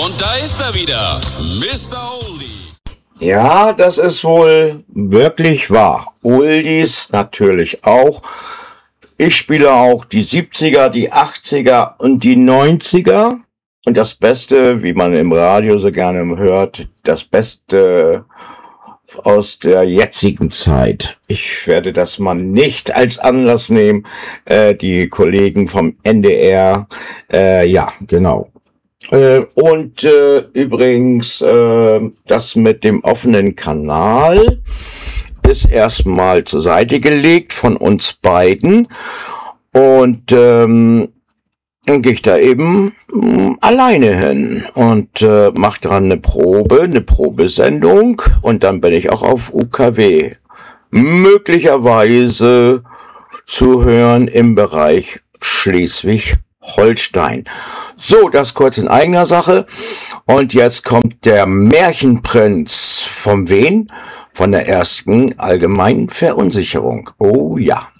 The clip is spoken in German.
Und da ist er wieder, Mr. Oldie. Ja, das ist wohl wirklich wahr. Oldies natürlich auch. Ich spiele auch die 70er, die 80er und die 90er. Und das Beste, wie man im Radio so gerne hört, das Beste aus der jetzigen Zeit. Ich werde das mal nicht als Anlass nehmen. Die Kollegen vom NDR, ja, genau. Übrigens, das mit dem offenen Kanal ist erstmal zur Seite gelegt von uns beiden. Und dann gehe ich da eben alleine hin und mache dran eine Probesendung. Und dann bin ich auch auf UKW. Möglicherweise zu hören im Bereich Schleswig-Holstein. So, das kurz in eigener Sache. Und jetzt kommt der Märchenprinz. Von wen? Von der ersten allgemeinen Verunsicherung. Oh ja.